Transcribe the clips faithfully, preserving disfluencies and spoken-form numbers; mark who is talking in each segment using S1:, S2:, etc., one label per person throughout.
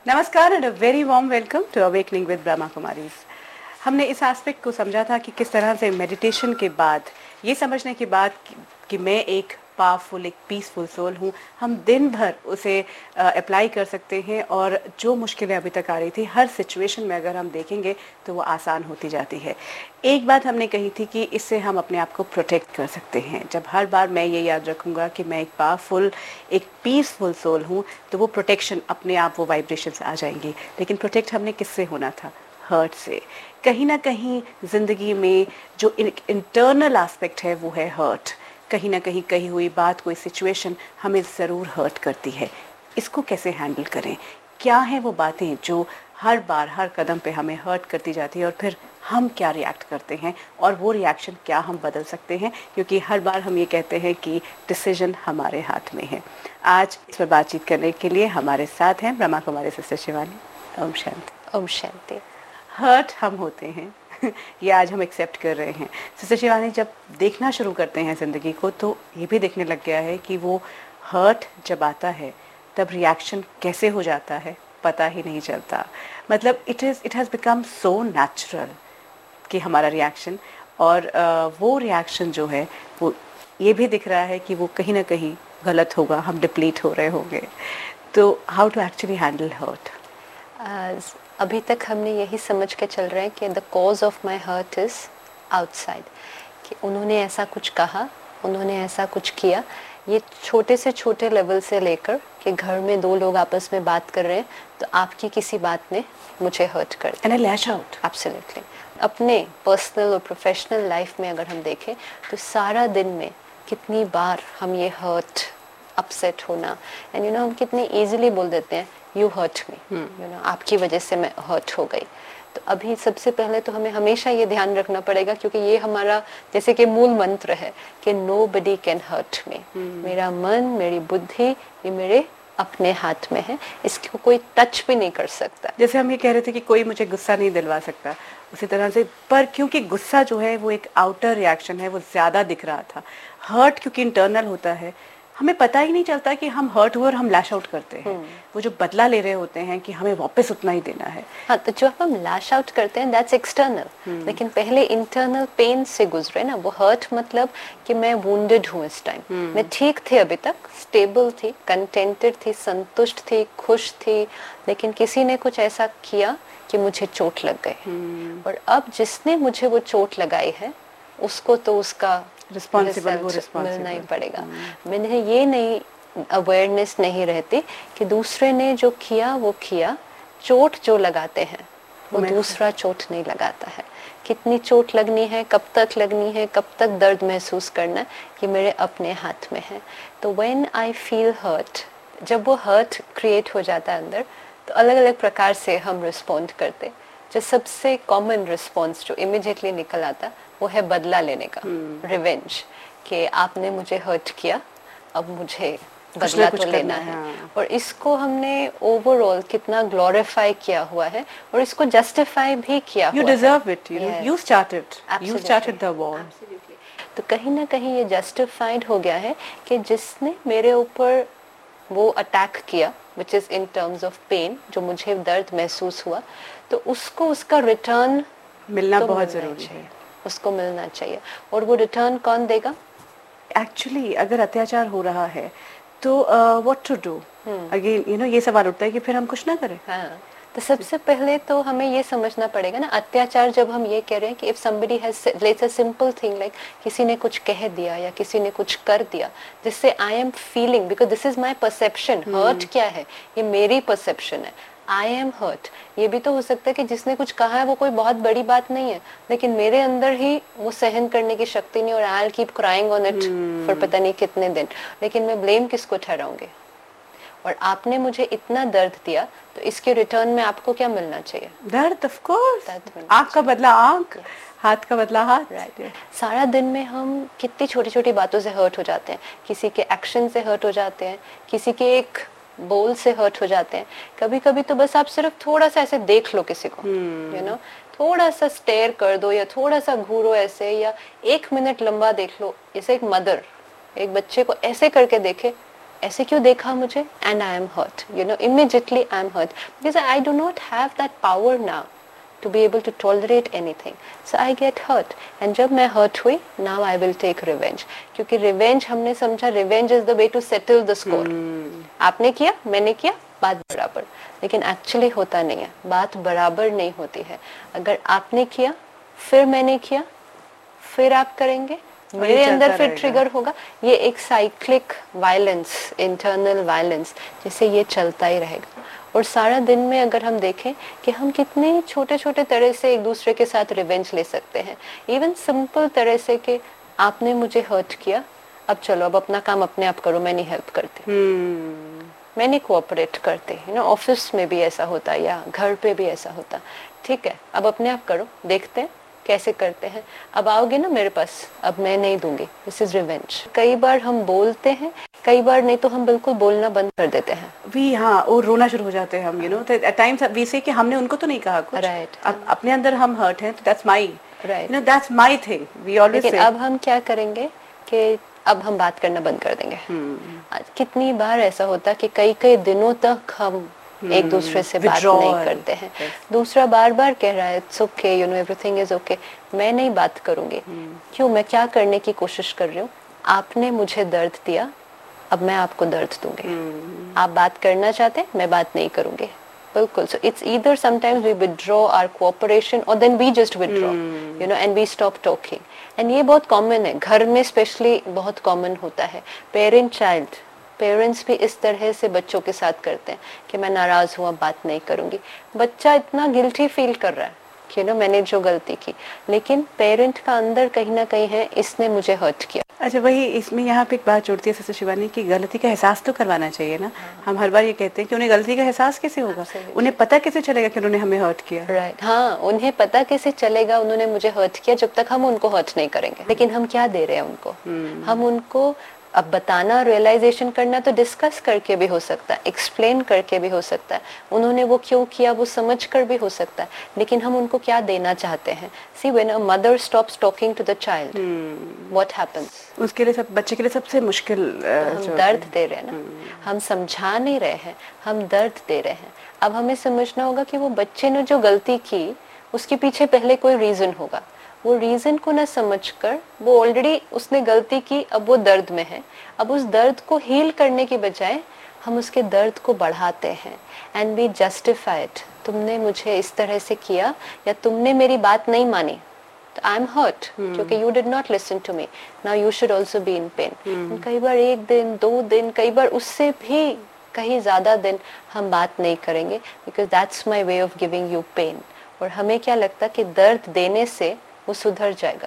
S1: नमस्कार and a very warm welcome to awakening with Brahma Kumaris. हमने इस एस्पेक्ट को समझा था कि किस तरह से मेडिटेशन के बाद, ये समझने के बाद कि, कि मैं एक पावरफुल, एक पीसफुल सोल हूँ, हम दिन भर उसे अप्लाई कर सकते हैं और जो मुश्किलें अभी तक आ रही थी, हर सिचुएशन में अगर हम देखेंगे तो वो आसान होती जाती है। एक बात हमने कही थी कि इससे हम अपने आप को प्रोटेक्ट कर सकते हैं। जब हर बार मैं ये याद रखूँगा कि मैं एक पावरफुल, एक पीसफुल सोल हूँ, तो वो प्रोटेक्शन अपने आप, वो वाइब्रेशंस आ जाएंगी। लेकिन प्रोटेक्ट हमने किससे होना था? हर्ट से। कहीं ना कहीं ज़िंदगी में जो इंटरनल एस्पेक्ट है वो है हर्ट। कहीं ना कहीं कही हुई बात, कोई सिचुएशन हमें ज़रूर हर्ट करती है। इसको कैसे हैंडल करें? क्या हैं वो बातें जो हर बार, हर कदम पे हमें हर्ट करती जाती है और फिर हम क्या रिएक्ट करते हैं और वो रिएक्शन क्या हम बदल सकते हैं? क्योंकि हर बार हम ये कहते हैं कि डिसीजन हमारे हाथ में है। आज इस पर बातचीत करने के लिए हमारे साथ हैं ब्रह्मा कुमारी सिस्टर शिवानी। ओम शांति।
S2: ओम शांति।
S1: हर्ट हम होते हैं ये आज हम एक्सेप्ट कर रहे हैं। सिस्टर शिवानी, जब देखना शुरू करते हैं ज़िंदगी को तो ये भी देखने लग गया है कि वो हर्ट जब आता है तब रिएक्शन कैसे हो जाता है पता ही नहीं चलता। मतलब it is it has become so natural कि हमारा रिएक्शन, और वो रिएक्शन जो है वो ये भी दिख रहा है कि वो कहीं ना कहीं गलत होगा, हम डिप्लीट हो रहे होंगे। तो how to actually handle hurt?
S2: अभी तक हमने यही समझ के चल रहे हैं कि the cause of my hurt is outside, कि उन्होंने ऐसा कुछ कहा, उन्होंने ऐसा कुछ किया। ये छोटे से छोटे लेवल से लेकर कि घर में दो लोग आपस में बात कर रहे हैं तो आपकी किसी बात ने मुझे हर्ट कर दिया।
S1: And I lash out.
S2: Absolutely. अपने पर्सनल और प्रोफेशनल लाइफ में अगर हम देखें तो सारा दिन में कितनी बार हम ये हर्ट, अपसेट होना, एंड यू नो हम कितने इजीली बोल देते हैं you hurt me, you know आपकी वजह से मैं हर्ट हो गई। तो अभी सबसे पहले तो हमें हमेशा ये ध्यान रखना पड़ेगा, क्योंकि ये हमारा जैसे कि मूल मंत्र है कि no buddy can hurt me. मेरा मन, मेरी बुद्धि, ये मेरे अपने हाथ में है, इसको कोई टच भी नहीं कर सकता।
S1: जैसे हम ये कह रहे थे कि कोई मुझे गुस्सा नहीं दिलवा सकता, उसी तरह से, पर क्योंकि गुस्सा जो है वो एक आउटर रिएक्शन है, वो ज़्यादा दिख रहा था। हर्ट क्योंकि इंटरनल होता है, हमें पता ही नहीं चलता कि हम हर्ट हुए और हम लैश आउट करते हैं। वो जो बदला ले रहे होते हैं कि हमें वापस उतना ही देना है।
S2: हाँ, तो जो हम लैश आउट करते हैं दैट्स एक्सटर्नल, लेकिन पहले इंटरनल पेन से गुजरे ना। वो हर्ट मतलब कि मैं वुंडेड हूँ इस टाइम। मैं ठीक थी, अभी तक स्टेबल थी, कंटेंटेड थी, संतुष्ट थी, खुश थी, लेकिन किसी ने कुछ ऐसा किया कि मुझे चोट लग गई। और अब जिसने मुझे वो चोट लगाई है उसको तो उसका
S1: रिस्पॉन्सिबल वो रिस्पॉन्सिबल
S2: मिलना ही पड़ेगा। मैंने ये नहीं अवेयरनेस नहीं रहती कि दूसरे ने जो किया वो किया। चोट जो लगाते हैं वो दूसरा चोट नहीं लगाता है। कितनी चोट लगनी है, कब तक लगनी है, कब तक दर्द महसूस करना है, ये मेरे अपने हाथ में है। तो व्हेन आई फील हर्ट, जब वो हर्ट क्रिएट हो जाता है अंदर, तो अलग अलग प्रकार से हम रिस्पॉन्ड करते। जो सबसे कॉमन रिस्पॉन्स जो इमिडिएटली निकल आता वो है बदला लेने का, रिवेंज, कि आपने मुझे हर्ट किया, अब मुझे बदला तो लेना है। हाँ। और इसको हमने ओवरऑल कितना ग्लोरीफाई किया हुआ है और इसको जस्टिफाई भी किया हुआ है।
S1: You deserve it, you know, you started, you started the war.
S2: तो कहीं ना कहीं ये जस्टिफाइड हो गया है कि जिसने मेरे ऊपर वो अटैक किया, which is in terms of pain, जो मुझे दर्द महसूस हुआ, तो उसको उसका रिटर्न
S1: मिलना तो बहुत जरूरी है।
S2: उसको मिलना चाहिए। और वो रिटर्न कौन देगा?
S1: एक्चुअली अगर अत्याचार हो रहा है तो what to do? Again you know ये सवाल उठता है कि फिर हम कुछ ना करें।
S2: हाँ, तो सबसे पहले तो हमें ये समझना पड़ेगा ना, अत्याचार जब हम ये कह रहे हैं कि if somebody has let's a simple thing like किसी ने कुछ कह दिया या किसी ने कुछ कर दिया जिससे I am feeling, because this is my perception. Hurt क्या है? ये मेरी परसेप्शन है, आई एम हर्ट। ये भी तो हो सकता है कि जिसने कुछ कहा है वो कोई बहुत बड़ी बात नहीं है, लेकिन मेरे अंदर ही वो सहन करने की शक्ति नहीं, और I will keep crying on it for पता नहीं कितने दिन। लेकिन मैं ब्लेम किसको ठहराऊंगी? और आपने मुझे इतना दर्द दिया, तो इसके रिटर्न में आपको क्या मिलना चाहिए?
S1: दर्द, ऑफ कोर्स। आंख का बदला आंख, हाथ का बदला हाथ।
S2: Right right. सारा दिन में हम कितनी छोटी छोटी बातों से हर्ट हो जाते हैं। किसी के एक्शन से हर्ट हो जाते हैं, किसी के एक बोल से हर्ट हो जाते हैं। कभी कभी तो बस आप सिर्फ थोड़ा सा ऐसे देख लो किसी को, यू नो, थोड़ा सा स्टेयर कर दो या थोड़ा सा घूरो ऐसे, या एक मिनट लंबा देख लो। जैसे एक मदर एक बच्चे को ऐसे करके देखे, ऐसे क्यों देखा मुझे, and I am hurt, you know, immediately I am hurt, because I do not have that power now to be able to tolerate anything, so I get hurt, and जब मैं hurt हुई, now I will take revenge, क्योंकि revenge हमने समझा revenge is the way to settle the score. hmm. आपने किया, मैंने किया, बात बराबर, लेकिन actually होता नहीं है, बात बराबर नहीं होती है. अगर आपने किया, फिर मैंने किया, फिर आप करेंगे, मेरे अंदर फिर ट्रिगर होगा, ये एक साइक्लिक वायलेंस, इंटरनल वायलेंस, जिससे ये चलता ही रहेगा. और सारा दिन में अगर हम देखें कि हम कितने छोटे छोटे तरह से एक दूसरे के साथ रिवेंज ले सकते हैं, इवन सिंपल तरह से कि आपने मुझे हर्ट किया, अब चलो अब अपना काम अपने आप करो, मैं नहीं हेल्प करती, hmm. मैं नहीं कोऑपरेट करती, यू नो, ऑफिस में भी ऐसा होता या घर पे भी ऐसा होता, ठीक है अब अपने आप करो, देखते हैं कैसे करते हैं, अब आओगे ना मेरे पास, अब मैं नहीं दूंगी, दिस इज रिवेंज. कई बार हम बोलते हैं, कई बार नहीं तो हम बिल्कुल बोलना बंद कर देते हैं
S1: भी, हाँ, और रोना शुरू हो जाते हैं हम, you know, eight times we से कि हमने उनको तो नहीं कहा कुछ,
S2: राइट,
S1: अब अपने अंदर हम हर्ट हैं, तो that's my, right, you know, that's my thing, we always say.
S2: अब हम क्या करेंगे कि अब हम बात करना बंद कर देंगे. hmm. कितनी बार ऐसा होता कि कई कई दिनों तक हम Hmm. एक दूसरे से बात नहीं करते हैं, yes. दूसरा बार बार कह रहा है it's okay, you know, everything is okay, मैं नहीं बात करूंगी. hmm. क्यों, मैं क्या करने की कोशिश कर रही हूँ, आपने मुझे दर्द दिया, अब मैं आपको दर्द दूंगी. hmm. आप बात करना चाहते हैं, मैं बात नहीं करूंगी, बिल्कुल. So it's either sometimes we withdraw our cooperation और then we just withdraw, you know, and we stop talking. And ये बहुत कॉमन है, घर में स्पेशली बहुत कॉमन होता है. पेरेंट चाइल्ड, पेरेंट्स भी इस तरह से बच्चों के साथ करते हैं कि मैं नाराज हुआ, बात नहीं करूंगी. बच्चा इतना गिल्टी फील कर रहा है कि ना मैंने जो गलती की, लेकिन पेरेंट का अंदर कहीं ना कहीं है इसने मुझे हर्ट किया.
S1: अच्छा, वही इसमें यहाँ पे एक बात जोड़ती है सिस्टर शिवानी कि गलती का एहसास तो करवाना चाहिए ना. हाँ. हम हर बार ये कहते हैं कि उन्हें गलती का एहसास कैसे होगा, उन्हें पता कैसे चलेगा कि उन्होंने हमें हर्ट किया,
S2: राइट right. हाँ, उन्हें पता कैसे चलेगा उन्होंने मुझे हर्ट किया जब तक हम उनको हर्ट नहीं करेंगे. लेकिन हम क्या दे रहे हैं उनको, hmm. हम उनको अब बताना, रियलाइजेशन करना तो डिस्कस करके भी हो सकता है, एक्सप्लेन करके भी हो सकता है, उन्होंने वो क्यों किया वो समझ कर भी हो सकता है, लेकिन हम उनको क्या देना चाहते हैं. See when a mother stops talking to the child, what happens,
S1: उसके लिए सब बच्चे के लिए सबसे मुश्किल
S2: uh, हम दर्द दे रहे हैं ना, hmm. हम समझा नहीं रहे हैं, हम दर्द दे रहे हैं. अब हमें समझना होगा कि वो बच्चे ने जो गलती की उसके पीछे पहले कोई रीजन होगा, वो रीजन को न समझकर वो ऑलरेडी उसने गलती की, अब वो दर्द में है, अब उस दर्द को हील करने की बजाय हम उसके दर्द को बढ़ाते हैं एंड वी जस्टिफाई इट. तुमने मुझे इस तरह से किया या तुमने मेरी बात नहीं मानी, तो आई एम हर्ट क्योंकि you did not listen to me, now you should also be in pen. कई बार एक दिन, दो दिन, कई बार उससे भी कहीं ज्यादा दिन हम बात नहीं करेंगे, because that's my way of giving you pen. और हमें क्या लगता कि दर्द देने से वो सुधर जाएगा.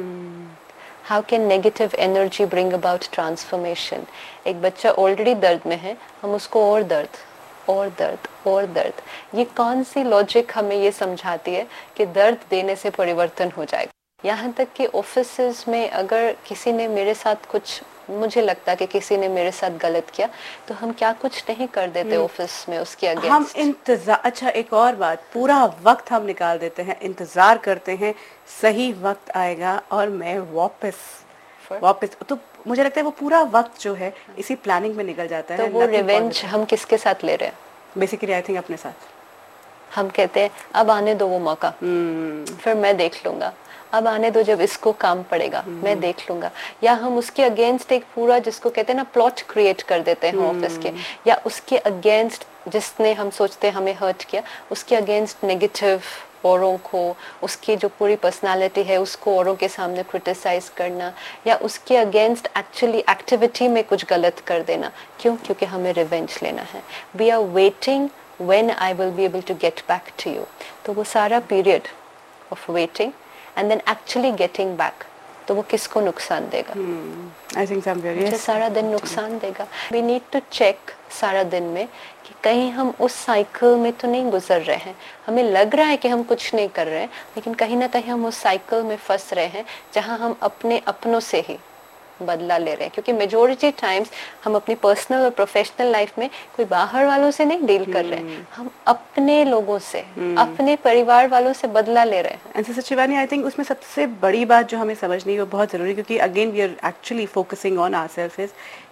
S2: How can negative energy bring about transformation. एक बच्चा ऑलरेडी दर्द में है, हम उसको और दर्द और दर्द और दर्द, ये कौन सी लॉजिक हमें ये समझाती है कि दर्द देने से परिवर्तन हो जाएगा. यहाँ तक कि ऑफिसेज में अगर किसी ने मेरे साथ कुछ, मुझे लगता है कि किसी ने मेरे साथ गलत किया, तो हम क्या कुछ नहीं कर देते ऑफिस में उसके अगेंस्ट.
S1: हम इंतजार, अच्छा एक और बात, पूरा वक्त हम निकाल देते हैं, इंतजार करते हैं सही वक्त आएगा और मैं वापस वापस, तो मुझे लगता है वो पूरा वक्त जो है इसी प्लानिंग में निकल जाता है.
S2: तो वो रिवेंज हम किसके साथ ले रहे हैं?
S1: बेसिकली आई थिंक अपने साथ.
S2: हम कहते हैं अब आने दो वो मौका, hmm. फिर मैं देख लूंगा, अब आने दो जब इसको काम पड़ेगा, hmm. मैं देख लूंगा. या हम उसके अगेंस्ट एक पूरा, जिसको कहते हैं ना, प्लॉट क्रिएट कर देते हैं ऑफिस hmm. के, या उसके अगेंस्ट जिसने हम सोचते हैं हमें हर्ट किया, उसके अगेंस्ट नेगेटिव औरों को, उसकी जो पूरी पर्सनालिटी है उसको औरों के सामने क्रिटिसाइज करना, या उसके अगेंस्ट एक्चुअली एक्टिविटी में कुछ गलत कर देना. क्यों? क्योंकि हमें रिवेंज लेना है. We are waiting when I will be able to get back to you. तो वो सारा period of waiting and then actually getting back, तो वो किसको नुकसान देगा?
S1: hmm. I think I'm very
S2: मुझे सारा दिन नुकसान देगा. We need to check सारा दिन में कि कहीं हम उस साइकिल में तो नहीं गुजर रहे हैं. हमें लग रहा है कि हम कुछ नहीं कर रहे हैं, लेकिन कहीं ना कहीं हम उस साइकिल में फंस रहे हैं जहां हम अपने अपनों से ही बदला ले रहे हैं. क्योंकि मेजोरिटी टाइम्स हम अपनी पर्सनल और प्रोफेशनल लाइफ में कोई बाहर वालों से नहीं डील कर रहे हैं, हम अपने लोगों से, अपने परिवार वालों से बदला ले रहे हैं.
S1: And sister Shivani, I think उसमें सबसे बड़ी बात जो हमें समझनी है वो बहुत ज़रूरी, क्योंकि again we are actually focusing on ourselves, is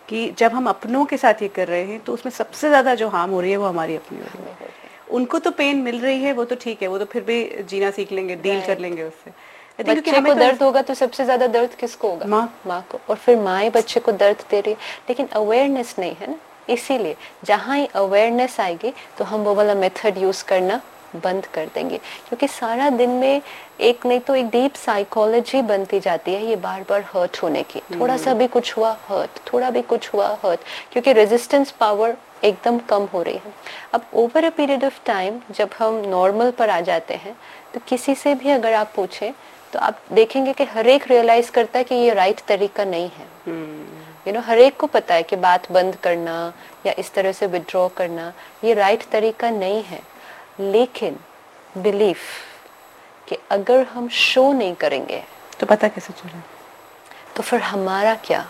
S1: कि जब हम अपनों के साथ ये कर रहे हैं तो उसमें सबसे ज्यादा जो हार्म हो रही है वो हमारी अपनी हो रही है। उनको तो पेन मिल रही है, वो तो ठीक है, वो तो फिर भी जीना सीख लेंगे, डील कर लेंगे उससे। I think
S2: बच्चे को दर्द होगा तो सबसे ज्यादा दर्द किसको होगा?
S1: माँ
S2: माँ को। और फिर माँ ही बच्चे को दर्द दे रही है, लेकिन अवेयरनेस नहीं है ना। इसीलिए जहाँ ही अवेयरनेस आएगी तो हम वो वाला मेथड यूज करना बंद कर देंगे, क्योंकि सारा दिन में एक नहीं तो एक डीप साइकोलॉजी बनती जाती है ये बार बार हर्ट होने की। थोड़ा सा भी कुछ हुआ हर्ट, थोड़ा भी कुछ हुआ हर्ट, क्योंकि रेजिस्टेंस पावर एकदम कम हो रही है। अब over a period of time जब हम नॉर्मल पर आ जाते हैं तो किसी से भी अगर आप पूछें तो आप देखेंगे कि हर एक रियलाइज करता है कि ये राइट तरीका नहीं है। यू नो हर एक को पता है कि बात बंद करना या इस तरह से विड्रॉ करना ये राइट तरीका नहीं है। लेकिन बिलीफ कि अगर हम शो नहीं करेंगे
S1: तो पता कैसे चला?
S2: तो फिर हमारा क्या?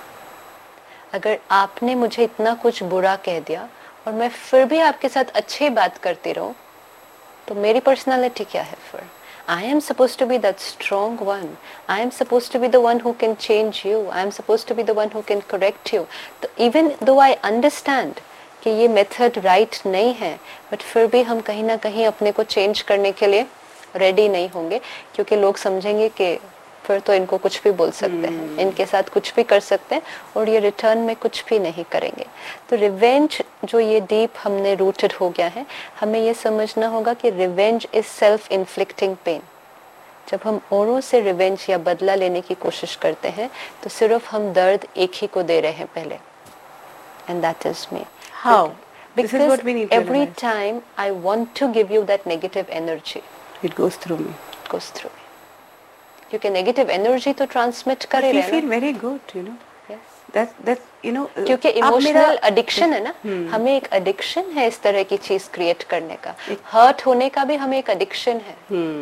S2: अगर आपने मुझे इतना कुछ बुरा कह दिया और मैं फिर भी आपके साथ अच्छी बात करती रहूं तो मेरी पर्सनालिटी क्या है फिर? I am supposed to be that strong one. I am supposed to be the one who can change you. I am supposed to be the one who can correct you. तो even though I understand कि ये method right नहीं है, but फिर भी हम कहीं ना कहीं अपने को चेंज करने के लिए रेडी नहीं होंगे, क्योंकि लोग समझेंगे कि फिर तो इनको कुछ भी बोल सकते हैं, इनके साथ कुछ भी कर सकते हैं और ये रिटर्न में कुछ भी नहीं करेंगे। तो रिवेंज जो ये डीप हमने रूटेड हो गया है, हमें ये समझना होगा कि revenge is self inflicting pen. जब हम औरों से रिवेंज या बदला लेने की कोशिश करते हैं तो सिर्फ हम दर्द एक ही को दे रहे हैं पहले, and that is me.
S1: How?
S2: Because every time I want to give you that negative energy,
S1: it goes through me.
S2: It goes through me. क्योंकि नेगेटिव एनर्जी तो ट्रांसमिट कर ही रहे हैं।
S1: We feel very good, you know. Yes. That that you know.
S2: क्योंकि emotional addiction है ना, हमें एक एडिक्शन है इस तरह की चीज क्रिएट करने का। हर्ट होने का भी हमें एक एडिक्शन है।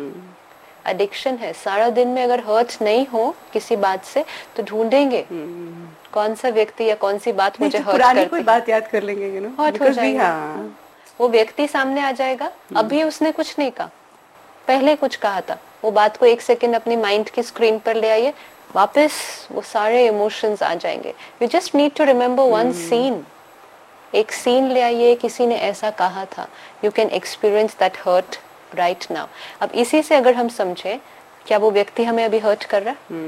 S2: एडिक्शन है। सारा दिन में अगर हर्ट नहीं हो किसी बात से तो ढूंढेंगे कौन सा व्यक्ति या कौन सी बात मुझे हर्ट करती है।
S1: कोई बात याद कर लेंगे, you know.
S2: हर्ट हो जाएगा। वो व्यक्ति सामने आ जाएगा, अभी उसने कुछ नहीं कहा, पहले कुछ कहा था, वो बात को एक सेकंड अपनी माइंड की स्क्रीन पर ले आइए, वापस वो सारे इमोशंस आ जाएंगे। You just need to remember one scene, एक सीन ले आइए, किसी ने ऐसा कहा था, you can experience that hurt right now. अब इसी से अगर हम समझे क्या वो व्यक्ति हमें अभी हर्ट कर रहा है?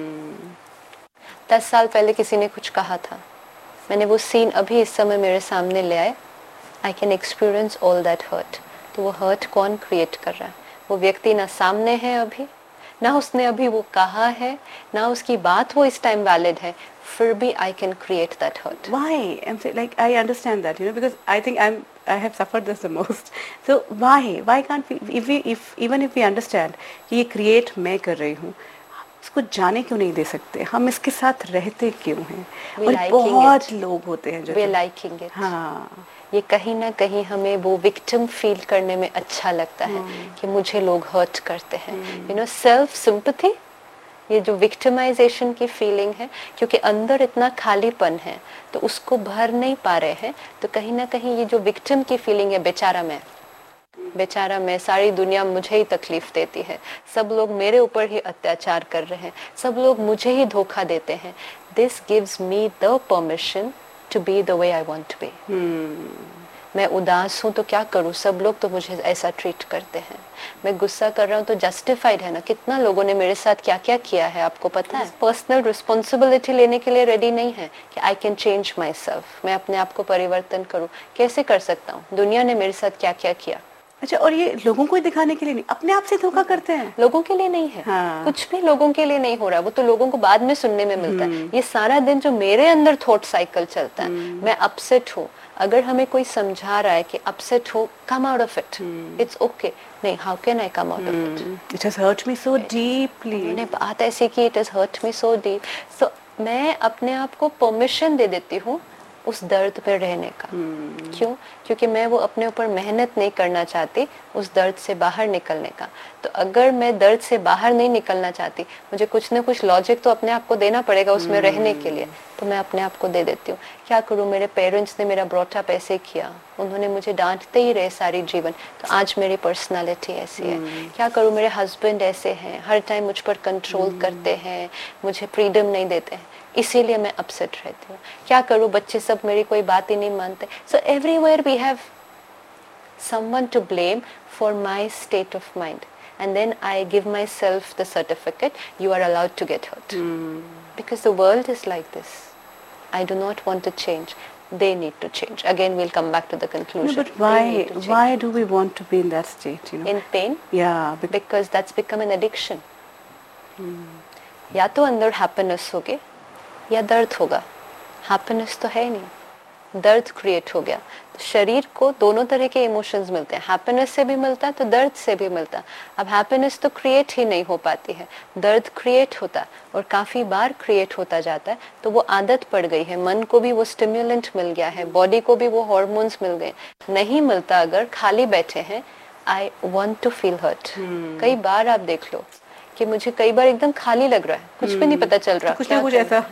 S2: दस साल पहले किसी ने कुछ कहा था, मैंने वो सीन अभी इस समय मेरे सामने ले आए, I can experience all that hurt. तो वो हर्ट कौन क्रिएट कर रहा है? वो व्यक्ति ना सामने है अभी, ना उसने अभी वो कहा है, ना उसकी बात वो इस टाइम वैलिड है, फिर भी I can create that hurt.
S1: Why? I'm saying, like, I understand that, you know, because I think I'm I have suffered this the most. So why why can't we, if we if even if we understand कि ये create मैं कर रही हूँ, इसको जाने क्यों नहीं दे सकते? हम इसके साथ रहते क्यों हैं? और बहुत लोग होते हैं जो
S2: we liking it.
S1: हाँ,
S2: ये कहीं ना कहीं हमें वो विक्टिम फील करने में अच्छा लगता है कि मुझे लोग हर्ट करते हैं, यू नो, सेल्फ सिंपैथी, ये जो विक्टिमाइजेशन की फीलिंग है, क्योंकि अंदर इतना खालीपन है तो उसको भर नहीं पा रहे हैं, तो कहीं ना कहीं ये जो विक्टिम की फीलिंग है, बेचारा मैं, बेचारा मैं, सारी दुनिया मुझे ही तकलीफ देती है, सब लोग मेरे ऊपर ही अत्याचार कर रहे हैं, सब लोग मुझे ही धोखा देते हैं, this gives me the permission to be the way I want to be. hmm. मैं उदास हूँ तो क्या करूँ, सब लोग तो मुझे ऐसा ट्रीट करते हैं, मैं गुस्सा कर रहा हूँ तो जस्टिफाइड है ना, कितना लोगों ने मेरे साथ क्या क्या किया है आपको पता है। पर्सनल रिस्पॉन्सिबिलिटी लेने के लिए रेडी नहीं है कि I can change my self, मैं अपने आप को परिवर्तन करूँ, कैसे कर सकता हूँ, दुनिया ने मेरे साथ क्या क्या किया।
S1: अच्छा, और ये लोगों को दिखाने के लिए नहीं, अपने आप से धोखा करते हैं,
S2: लोगों के लिए नहीं है। हाँ। कुछ भी लोगों के लिए नहीं हो रहा, वो तो लोगों को बाद में सुनने में मिलता है। ये सारा दिन जो मेरे अंदर थॉट साइकिल चलता है, मैं अपसेट हूँ, अगर हमें कोई समझा रहा है कि अपसेट हो, come out of it, it's okay, नहीं, how can I come out of it,
S1: it has hurt me so deeply,
S2: मैंने बात ऐसी की, it has hurt me so deep, सो मैं अपने आप को परमिशन दे देती हूँ उस दर्द पे रहने का। hmm. क्यों? क्योंकि मैं वो अपने ऊपर मेहनत नहीं करना चाहती उस दर्द से बाहर निकलने का। तो अगर मैं दर्द से बाहर नहीं निकलना चाहती, मुझे कुछ ना कुछ लॉजिक तो अपने आप को देना पड़ेगा उसमें hmm. रहने के लिए, तो मैं अपने आप को दे देती हूँ। क्या करूँ, मेरे पेरेंट्स ने मेरा ब्रॉटअप ऐसे किया, उन्होंने मुझे डांटते ही रहे सारी जीवन, तो आज मेरी पर्सनालिटी ऐसी है। क्या करूँ, मेरे हस्बैंड ऐसे हैं, हर टाइम मुझ पर कंट्रोल करते हैं, मुझे फ्रीडम नहीं देते हैं, इसीलिए मैं अपसेट रहती हूँ। क्या करूँ, बच्चे सब मेरी कोई बात ही नहीं मानते। So everywhere we have someone to blame for my state of mind, and then I give myself the certificate, you are allowed to get hurt. mm. Because the world is like this. I do not want to change, they need to change. Again we'll come back to the conclusion.
S1: No, but why why do we want to be in that state, you know?
S2: In pain?
S1: Yeah,
S2: because, because that's become an addiction. hmm. या तो अंदर happiness होगी या दर्द होगा। Happiness तो है नहीं, दर्द क्रिएट हो गया। तो शरीर को दोनों तरह के इमोशंस मिलते हैं, हैप्पीनेस से भी मिलता है तो दर्द से भी मिलता है। अब हैप्पीनेस तो क्रिएट ही नहीं हो पाती है, दर्द क्रिएट होता है और काफी बार क्रिएट होता जाता है, तो वो आदत पड़ गई है। मन को भी वो स्टिम्युलेंट मिल गया है, बॉडी को भी वो हार्मोन्स मिल गए। नहीं मिलता, अगर खाली बैठे हैं, I want to feel hurt. कई बार आप देख लो कि मुझे कई बार एकदम खाली लग रहा है, कुछ hmm. भी नहीं पता चल रहा,
S1: तो कुछ ना कुछ ऐसा,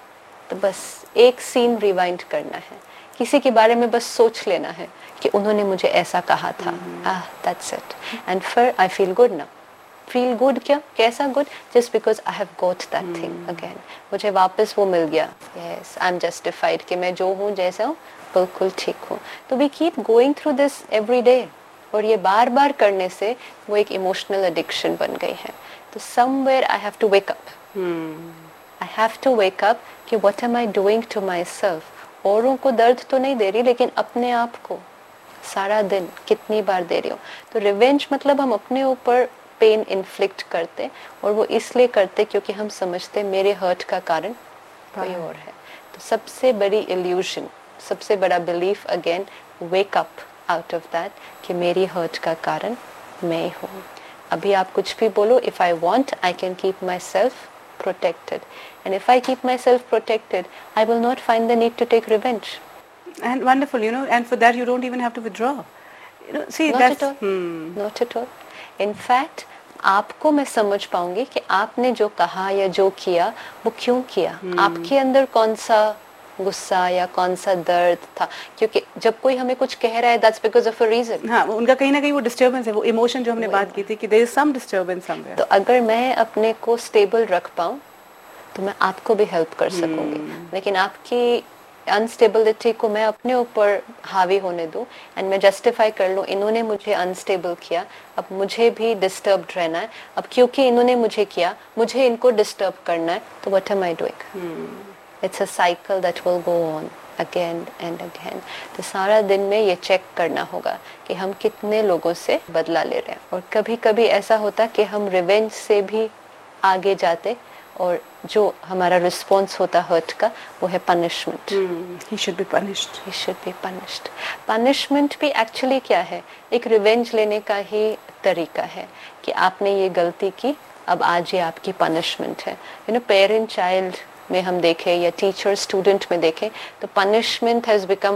S2: तो बस एक सीन रिवाइंड करना है, किसी के बारे में बस सोच लेना है कि उन्होंने मुझे ऐसा कहा था, ah, that's it, and फिर I feel good now. Feel good क्या, कैसा good? Just because I have got that hmm. thing again. मुझे वापस वो मिल गया, yes, I'm justified कि मैं जो हूँ जैसा हूँ बिल्कुल ठीक हूँ। तो we keep going through this every day, और ये बार बार करने से वो एक इमोशनल एडिक्शन बन गई है। तो somewhere I have to wake up. hmm. I have to wake up कि what am I doing to myself? औरों को दर्द तो नहीं दे रही, लेकिन अपने आप को सारा दिन कितनी बार दे रही हूँ। तो रिवेंज मतलब हम अपने ऊपर पेन इन्फ्लिक्ट करते, और वो इसलिए करते क्योंकि हम समझते मेरे हर्ट का कारण कोई और है। तो सबसे बड़ी इल्यूजन, सबसे बड़ा belief, again wake up out of that कि मेरी हर्ट का कारण मैं हूँ। अभी आप कुछ भी बोलो, if I want I can keep my self protected, and if I keep myself protected, I will not find the need to take revenge.
S1: And wonderful, you know, and for that you don't even have to withdraw, you know. See,
S2: not
S1: that's
S2: at all. Hmm. Not at all. In fact, आपको मैं समझ पाऊंगी कि आपने जो कहा या जो किया वो क्यों किया। hmm. आपके अंदर कौन सा गुस्सा या कौन सा दर्द था, क्योंकि जब कोई हमें कुछ कह रहा है that's because of a reason.
S1: हाँ, उनका कहीं ना कहीं वो डिस्टर्बेंस है, वो इमोशन जो हमने बात की थी कि there is some disturbance somewhere.
S2: तो अगर मैं अपने को स्टेबल रख पाऊँ तो मैं आपको भी हेल्प कर सकूंगी। hmm. लेकिन आपकी अनस्टेबिलिटी को मैं अपने ऊपर हावी होने दूं एंड मैं जस्टिफाई कर लूं, इन्होंने मुझे अनस्टेबल किया, अब मुझे भी डिस्टर्ब्ड रहना है, अब क्योंकि इन्होंने मुझे किया मुझे इनको डिस्टर्ब करना है, तो what am I doing? It's a cycle that will go on again and again. तो सारा दिन में ये चेक करना होगा कि हम कितने लोगों से बदला ले रहे हैं। और कभी कभी ऐसा होता कि हम रिवेंज से भी आगे जाते, और जो हमारा रिस्पॉन्स होता हर्ट का वो है punishment.
S1: He should be punished,
S2: he should be punished. Punishment भी एक्चुअली क्या है, एक रिवेंज लेने का ही तरीका है कि आपने ये गलती की, अब आज ये आपकी पनिशमेंट है। यू नो, पेरेंट चाइल्ड में हम देखें या टीचर स्टूडेंट में देखें तो punishment has become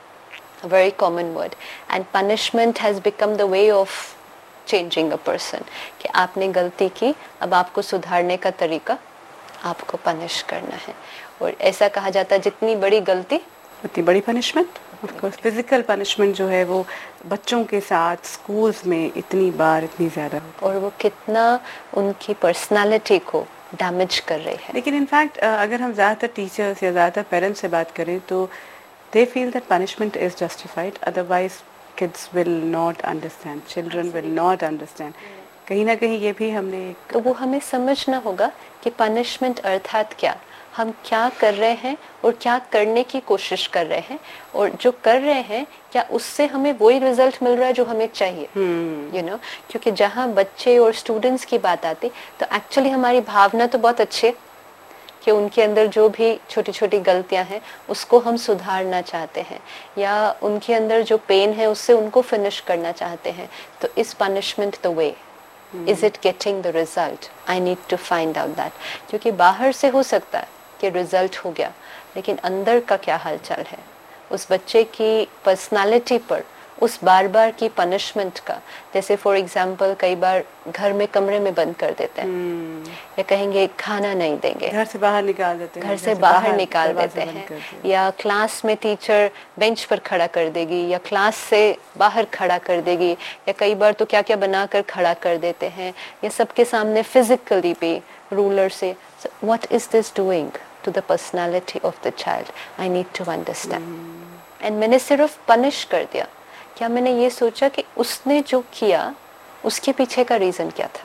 S2: a very common word, and punishment has become the way of changing a person, कि आपने गलती की, अब आपको सुधारने का तरीका आपको पनिश करना है। और ऐसा कहा जाता है जितनी बड़ी गलती
S1: उतनी बड़ी punishment. Of course physical punishment जो है वो बच्चों के साथ स्कूल्स में इतनी बार इतनी ज़्यादा,
S2: और वो कितना उनकी पर्सनालिटी को डैमेज कर रही है।
S1: लेकिन इनफैक्ट अगर हम ज़्यादातर टीचर्स या ज़्यादातर पेरेंट्स से बात करें तो they feel that punishment is justified, otherwise kids will not understand, children will not understand. कहीं ना कहीं ये भी हमने,
S2: तो वो हमें समझना होगा कि पनिशमेंट अर्थात क्या, हम क्या कर रहे हैं और क्या करने की कोशिश कर रहे हैं, और जो कर रहे हैं क्या उससे हमें वही रिजल्ट मिल रहा है जो हमें चाहिए। यू नो, क्योंकि जहाँ बच्चे और स्टूडेंट्स की बात आती तो एक्चुअली हमारी भावना तो बहुत अच्छी है कि उनके अंदर जो भी छोटी छोटी गलतियां हैं उसको हम सुधारना चाहते हैं, या उनके अंदर जो पेन है उससे उनको फिनिश करना चाहते हैं। तो इस punishment the way, is it getting the result? I need to find out that, क्योंकि बाहर से हो सकता है कि रिजल्ट हो गया, लेकिन अंदर का क्या हालचाल है, उस बच्चे की पर्सनालिटी पर उस बार बार की पनिशमेंट का, जैसे फॉर एग्जांपल कई बार घर में कमरे में बंद कर देते हैं, hmm. या कहेंगे खाना नहीं देंगे,
S1: घर से बाहर निकाल देते हैं,
S2: घर से बाहर निकाल देते हैं, या क्लास में टीचर बेंच पर खड़ा कर देगी या क्लास से बाहर खड़ा कर देगी, या कई बार तो क्या क्या बनाकर खड़ा कर देते हैं, या सबके सामने फिजिकली भी रूलर से. What is this doing to the personality of the child? I need to understand. And मैंने सिर्फ पनिश कर दिया, क्या मैंने ये सोचा कि उसने जो किया उसके पीछे का रीजन क्या था?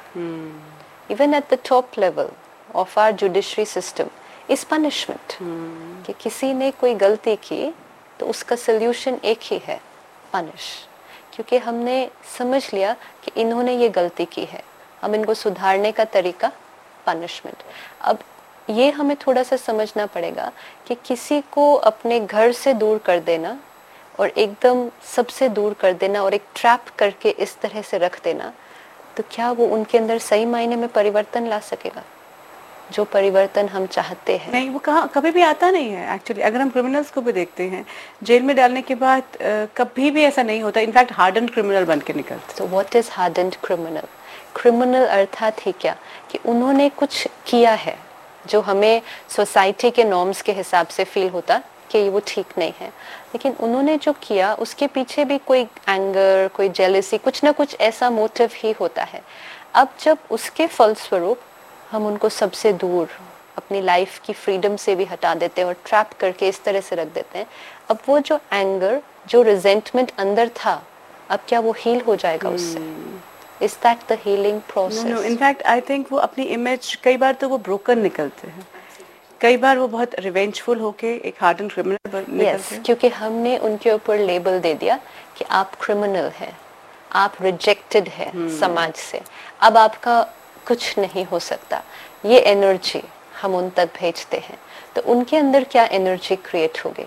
S2: Even at the top level of our judiciary system is punishment. कि किसी ने कोई गलती की तो उसका सोल्यूशन एक ही है, पनिश. क्योंकि हमने समझ लिया कि इन्होंने ये गलती की है, हम इनको सुधारने का तरीका पनिशमेंट. अब ये हमें थोड़ा सा समझना पड़ेगा कि किसी को अपने घर से दूर कर देना और एकदम सबसे दूर कर देना और एक ट्रैप करके इस तरह से रख देना, तो क्या वो उनके अंदर सही मायने में परिवर्तन ला सकेगा, जो परिवर्तन हम चाहते हैं?
S1: नहीं, वो कहाँ कभी भी आता नहीं है एक्चुअली. अगर हम क्रिमिनल्स को भी देखते हैं, जेल में डालने के बाद uh, कभी भी ऐसा नहीं होता. इनफैक्ट हार्डन्ड क्रिमिनल बन के निकलते.
S2: तो what is hardened criminal? Criminal अर्थात ही क्या कि उन्होंने कुछ किया है जो हमें सोसाइटी के नॉर्म्स के हिसाब से फील होता कि वो ठीक नहीं है, लेकिन उन्होंने जो किया उसके पीछे भी कोई एंगर, कोई जेलसी, कुछ ना कुछ ऐसा मोटिव ही होता है. अब जब उसके फलस्वरूप हम उनको सबसे दूर अपनी लाइफ की फ्रीडम से भी हटा देते हैं और ट्रैप करके इस तरह से रख देते हैं, अब वो जो एंगर, जो रिजेंटमेंट अंदर था, अब क्या वो हील हो जाएगा उससे? Is that the healing process?
S1: No, in fact I think वो अपनी इमेज, कई बार तो वो ब्रोकन निकलते हैं, कई बार वो बहुत रिवेंजफुल होके एक हार्डन क्रिमिनल निकलते हैं.
S2: yes, क्योंकि हमने उनके ऊपर लेबल दे दिया कि आप क्रिमिनल हैं, आप रिजेक्टेड है hmm. समाज से, अब आपका कुछ नहीं हो सकता. ये एनर्जी हम उन तक भेजते हैं, तो उनके अंदर क्या एनर्जी क्रिएट होगी?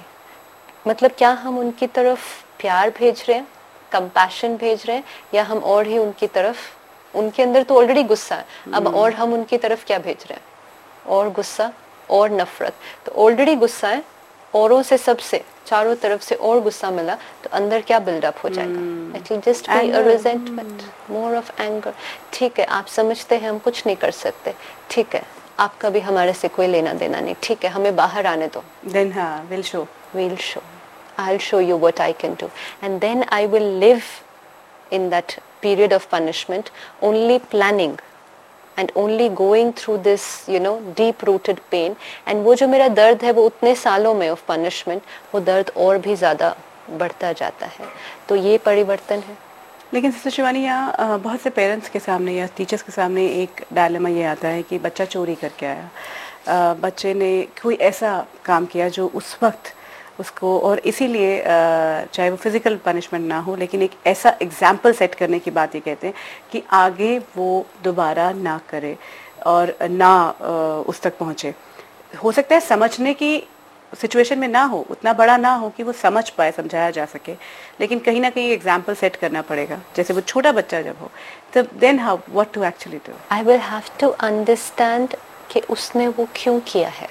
S2: मतलब क्या हम उनकी तरफ प्यार भेज रहे हैं, कंपैशन भेज रहे हैं, या हम और ही उनकी तरफ, उनके अंदर तो ऑलरेडी गुस्सा है, अब hmm. और हम उनकी तरफ क्या भेज रहे हैं? और गुस्सा और नफरत. तो ऑलरेडी गुस्सा है, औरों से, सबसे, चारों तरफ से और गुस्सा मिला, तो अंदर क्या बिल्डअप हो जाएगा? It will just be a resentment, more of anger. ठीक है, आप समझते हैं हम कुछ नहीं कर सकते, ठीक है, आपका भी हमारे से कोई लेना देना नहीं, ठीक है, हमें बाहर आने दो.
S1: Then हाँ, we'll show.
S2: We'll show. I'll show you what I can do, and then I will live in that period of punishment only planning and only going through this, you know, deep rooted pain. and वो जो मेरा दर्द है वो उतने सालों में of punishment, वो दर्द और भी ज़्यादा बढ़ता जाता है. तो ये परिवर्तन है.
S1: लेकिन सिस्टर शिवानी, यहाँ बहुत से पेरेंट्स के सामने या टीचर्स के सामने एक डायलेमा ये आता है कि बच्चा चोरी करके आया, बच्चे ने कोई ऐसा काम किया जो उस वक्त उसको, और इसीलिए चाहे वो फिज़िकल पनिशमेंट ना हो, लेकिन एक ऐसा एग्जाम्पल सेट करने की बात ये कहते हैं कि आगे वो दोबारा ना करे और ना उस तक पहुँचे. हो सकता है समझने की सिचुएशन में ना हो, उतना बड़ा ना हो कि वो समझ पाए, समझाया जा सके, लेकिन कहीं ना कहीं एग्जाम्पल सेट करना पड़ेगा. जैसे वो छोटा बच्चा जब हो, तो then how, what to actually do?
S2: I will have to understand कि उसने वो क्यों किया है.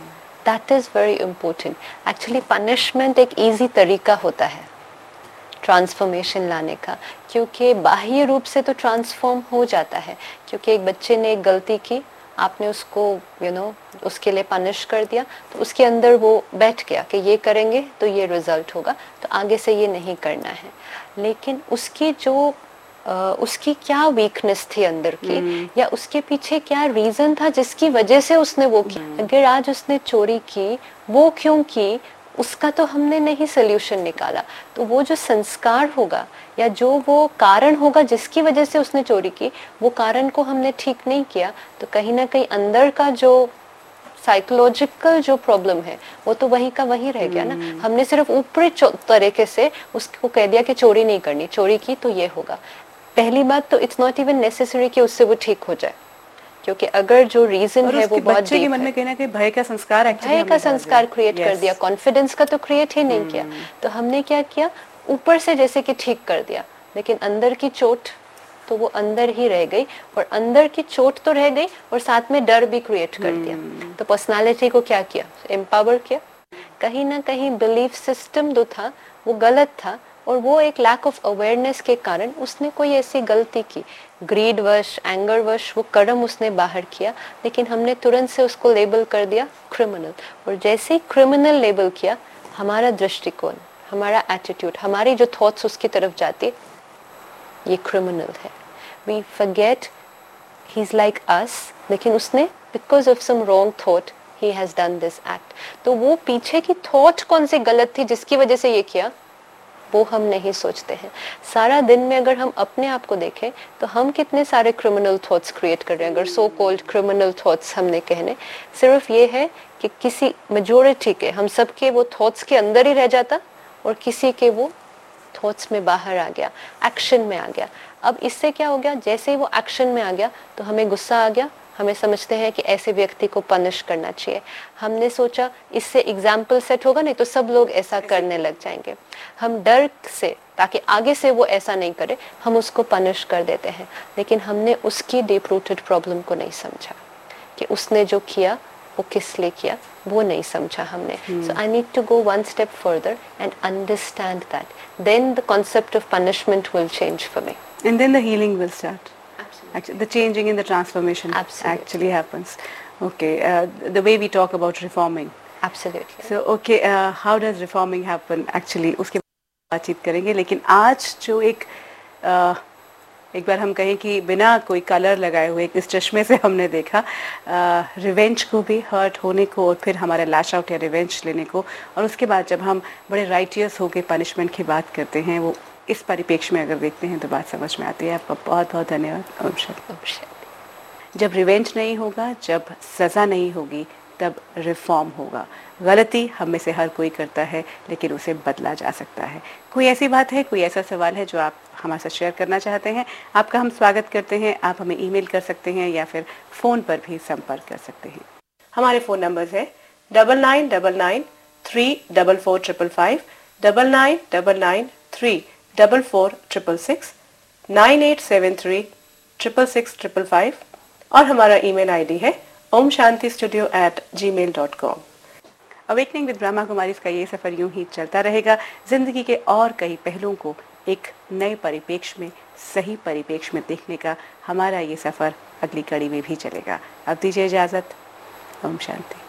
S2: That is very important. Actually punishment एक ईजी तरीका होता है ट्रांसफॉर्मेशन लाने का, क्योंकि बाह्य रूप से तो ट्रांसफॉर्म हो जाता है, क्योंकि एक बच्चे ने एक गलती की, आपने उसको यू you नो know, उसके लिए पनिश कर दिया, तो उसके अंदर वो बैठ गया कि ये करेंगे तो ये रिजल्ट होगा, तो आगे से ये नहीं करना है. लेकिन उसकी जो Uh, उसकी क्या वीकनेस थी अंदर की, hmm. या उसके पीछे क्या रीजन था जिसकी वजह से उसने वो किया. hmm. अगर आज उसने चोरी की, वो क्यों की, उसका तो हमने नहीं सोल्यूशन निकाला, तो वो जो संस्कार होगा या जो वो कारण होगा जिसकी वजह से उसने चोरी की, वो कारण को हमने ठीक नहीं किया, तो कहीं ना कहीं अंदर का जो साइकोलॉजिकल जो प्रॉब्लम है वो तो वहीं का वहीं रह गया ना. hmm. हमने सिर्फ ऊपरी तरीके से उसको कह दिया कि चोरी नहीं करनी, चोरी की तो ये होगा. पहली बात तो इट्स नॉट इवन नेसेसरी कि उससे वो ठीक हो जाए, क्योंकि अगर जो रीजन है वो बहुत
S1: बच्चे के मन में कहना कि भय का संस्कार एक्चुअली
S2: भय का संस्कार क्रिएट कर दिया, कॉन्फिडेंस का तो क्रिएट ही नहीं किया. तो हमने क्या किया, ऊपर से जैसे कि ठीक कर दिया, लेकिन अंदर की चोट तो वो अंदर ही रह गई, और अंदर की चोट तो रह गई और साथ में डर भी क्रिएट कर दिया. तो पर्सनालिटी को क्या किया, एम्पावर किया. कहीं ना कहीं बिलीफ सिस्टम जो था वो गलत था, और वो एक लैक ऑफ अवेयरनेस के कारण उसने कोई ऐसी गलती की, ग्रीड वश, एंगर वश वो कर्म उसने बाहर किया, लेकिन हमने तुरंत से उसको लेबल कर दिया क्रिमिनल। और जैसे ही क्रिमिनल लेबल किया, हमारा दृष्टिकोण, हमारा एटीट्यूड, हमारी जो थॉट्स उसकी तरफ जाती, ये क्रिमिनल है। We forget he is like us, लेकिन उसने because of some wrong thought he has done this act. तो वो पीछे की थॉट कौन सी गलत थी जिसकी वजह से ये किया, वो हम नहीं सोचते हैं। सारा दिन में अगर हम अपने आप को देखें तो हम कितने सारे क्रिमिनल थॉट्स क्रिएट कर रहे हैं। अगर सो कॉल्ड क्रिमिनल थॉट्स हमने कहने, सिर्फ ये है कि किसी मेजोरिटी के, हम सबके वो थॉट्स के अंदर ही रह जाता और किसी के वो थॉट्स में बाहर आ गया, एक्शन में आ गया। अब इससे क्या हो गया, जैसे ही वो एक्शन में आ गया तो हमें गुस्सा आ गया, हमें समझते हैं कि ऐसे व्यक्ति को पनिश करना चाहिए। हमने सोचा इससे एग्जाम्पल सेट होगा, नहीं तो सब लोग ऐसा करने लग जाएंगे। हम डर से, ताकि आगे से वो ऐसा नहीं करे, हम उसको पनिश कर देते हैं, लेकिन हमने उसकी डीप रूटेड प्रॉब्लम को नहीं समझा कि उसने जो किया वो किस लिए किया, वो नहीं समझा हमने। सो I need to go one step further and understand that, then the concept of punishment will change for me,
S1: and then the healing will start. Actually, the changing and the transformation
S2: Absolutely.
S1: actually happens. Okay, uh, the way we talk about reforming.
S2: Absolutely.
S1: So, okay, uh, how does reforming happen? Actually, उसके बातचीत करेंगे, लेकिन आज जो एक uh, एक बार हम कहें कि बिना कोई कलर लगाए हुए इस चश्मे से हमने देखा रिवेंज uh, को भी, हर्ट होने को, और फिर हमारा लैश आउट या रिवेंज लेने को, और उसके बाद जब हम बड़े राइटियस होकर पनिशमेंट की बात करते हैं, वो इस परिप्रेक्ष्य में अगर देखते हैं तो बात समझ में आती है. आपका बहुत बहुत धन्यवाद. ओम शांति. जब रिवेंज नहीं होगा, जब सज़ा नहीं होगी, तब रिफॉर्म होगा. गलती हम में से हर कोई करता है, लेकिन उसे बदला जा सकता है. कोई ऐसी बात है, कोई ऐसा सवाल है जो आप हमारे साथ शेयर करना चाहते हैं, आपका हम स्वागत करते हैं. आप हमें ईमेल कर सकते हैं या फिर फ़ोन पर भी संपर्क कर सकते हैं. हमारे फ़ोन नंबर्स है double nine double nine three double four triple five, double nine double nine three double four triple six, nine eight seven three triple six triple five, और हमारा ईमेल आईडी है Om Shanti studio eight ji mail dot com. Awakening with Brahma Kumaris का ये सफ़र यूं ही चलता रहेगा. ज़िंदगी के और कई पहलुओं को एक नए परिप्रेक्ष्य में, सही परिप्रेक्ष्य में देखने का हमारा ये सफ़र अगली कड़ी में भी चलेगा. अब दीजिए इजाज़त. ओम शांति.